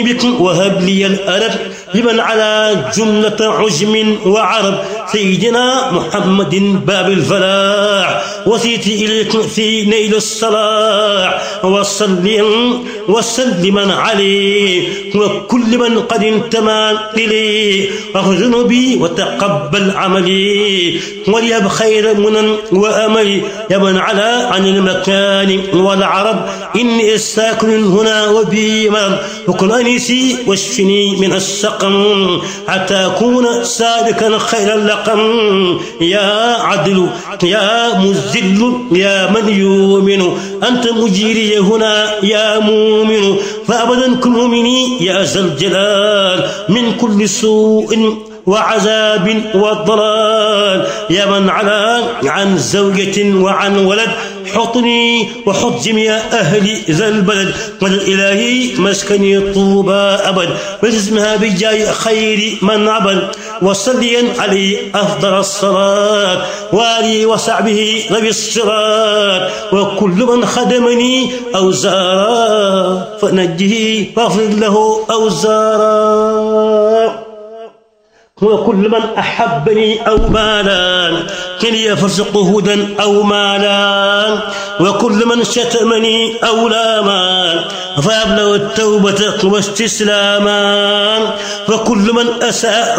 بكم وهب لي الأرب لمن على جملة عجم وعرب سيدنا محمد باب الفلاح وسيت إليكم في نيل الصلاح وسلما عليه وكل من قد انتمى إليه واغفر ذنوبي وتقبل عملي وليهب خير منن وأملي يا من علا عن المكان والعرب إني ساكن هنا وبي مرض وكن أنيسي واشفني من السقم حتى أكون سالكا خير اللقم يا عدل يا مذل يا من يؤمن أنت مجيري هنا يا مؤمن فأبدا كن مؤمني يا ذا الجلال من كل سوء وعذاب وضلال يا من علا عن زوجة وعن ولد حطني وحط جميع أهل ذا البلد والإلهي مسكني طوبى أبد وجزمها بجاي خير من عبد وصليا عليه أفضل الصلاة وآله وصحبه ذوي الصراط وكل من خدمني أو زارا فنجه فاغفر له أوزارا وكل من أحبني أو مالا كلي فرزقه هدى أو مالا وكل من شتمني أو لاما فأبلغ التوبة واستسلاما وكل من أساء